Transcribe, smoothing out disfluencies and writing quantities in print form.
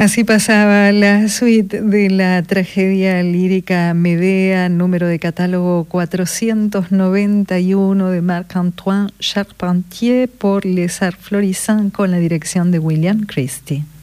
Así pasaba la suite de la tragedia lírica Medea, número de catálogo 491 de Marc-Antoine Charpentier por Les Arts Florissants con la dirección de William Christie.